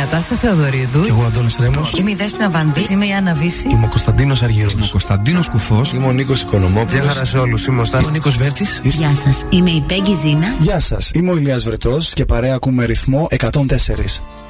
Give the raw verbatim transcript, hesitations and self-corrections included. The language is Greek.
Νατάσα Θεοδωρίδου. Και εγώ Αντώνης Ρέμος. Είμαι η Δέσποινα Βανδύ. Είμαι η Άννα Βύση. Είμαι ο Κωνσταντίνος Αργύρος. Είμαι ο Κωνσταντίνος Κουφός. Είμαι ο Νίκος Οικονομόπουλος. Γεια χαρά σε όλους. Είμαι ο Στάθης. Είμαι ο Νίκος Βέρτης. Γεια σας. Είμαι η Πέγγι Ζήνα. Γεια σας. Είμαι ο Ηλίας Βρετός και παρέα ακούμε ρυθμό εκατόν τέσσερα.